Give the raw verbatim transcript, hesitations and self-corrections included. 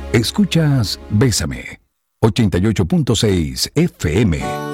Escuchas Bésame, ochenta y ocho punto seis F M.